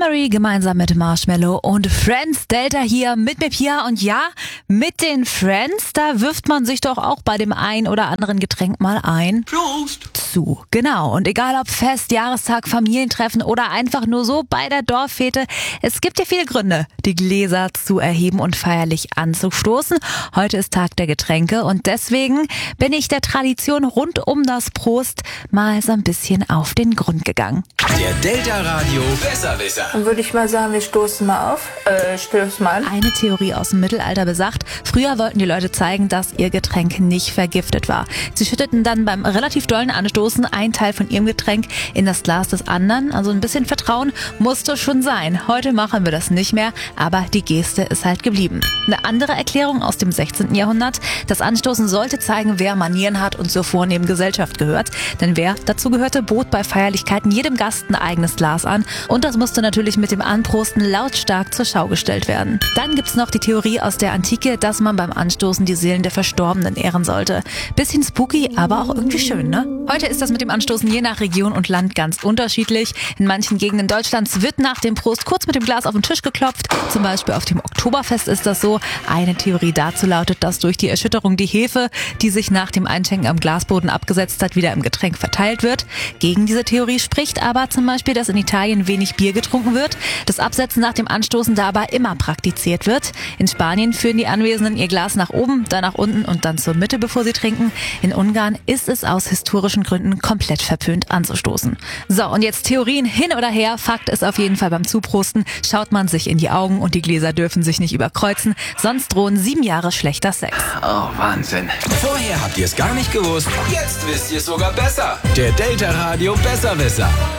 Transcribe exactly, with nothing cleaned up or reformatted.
Anne-Marie gemeinsam mit Marshmello und Friends. Delta hier mit mir, Pia. Und ja, mit den Friends, da wirft man sich doch auch bei dem ein oder anderen Getränk mal ein. Prost! Zu. Genau. Und egal ob Fest, Jahrestag, Familientreffen oder einfach nur so bei der Dorffete, es gibt ja viele Gründe, die Gläser zu erheben und feierlich anzustoßen. Heute ist Tag der Getränke und deswegen bin ich der Tradition rund um das Prost mal so ein bisschen auf den Grund gegangen. Der Delta Radio Besserwisser. Dann würde ich mal sagen, wir stoßen mal auf. Äh, stoßen mal an. Eine Theorie aus dem Mittelalter besagt, früher wollten die Leute zeigen, dass ihr Getränk nicht vergiftet war. Sie schütteten dann beim relativ dollen Anstoßen einen Teil von ihrem Getränk in das Glas des anderen. Also ein bisschen Vertrauen musste schon sein. Heute machen wir das nicht mehr, aber die Geste ist halt geblieben. Eine andere Erklärung aus dem sechzehnten Jahrhundert. Das Anstoßen sollte zeigen, wer Manieren hat und zur vornehmen Gesellschaft gehört. Denn wer dazu gehörte, bot bei Feierlichkeiten jedem Gast ein eigenes Glas an. Und das musste natürlich mit dem Anprosten lautstark zur Schau gestellt werden. Dann gibt's noch die Theorie aus der Antike, dass man beim Anstoßen die Seelen der Verstorbenen ehren sollte. Bisschen spooky, aber auch irgendwie schön, ne? Heute ist das mit dem Anstoßen je nach Region und Land ganz unterschiedlich. In manchen Gegenden Deutschlands wird nach dem Prost kurz mit dem Glas auf den Tisch geklopft. Zum Beispiel auf dem Oktoberfest ist das so. Eine Theorie dazu lautet, dass durch die Erschütterung die Hefe, die sich nach dem Einschenken am Glasboden abgesetzt hat, wieder im Getränk verteilt wird. Gegen diese Theorie spricht aber zum Beispiel, dass in Italien wenig Bier getrunken wird, das Absetzen nach dem Anstoßen da aber immer praktiziert wird. In Spanien führen die Anwesenden ihr Glas nach oben, dann nach unten und dann zur Mitte, bevor sie trinken. In Ungarn ist es aus historischen Gründen komplett verpönt anzustoßen. So, und jetzt Theorien hin oder her. Fakt ist auf jeden Fall, beim Zuprosten schaut man sich in die Augen und die Gläser dürfen sich nicht überkreuzen, sonst drohen sieben Jahre schlechter Sex. Oh, Wahnsinn. Vorher habt ihr es gar nicht gewusst. Jetzt wisst ihr es sogar besser. Der Delta Radio Besserwisser.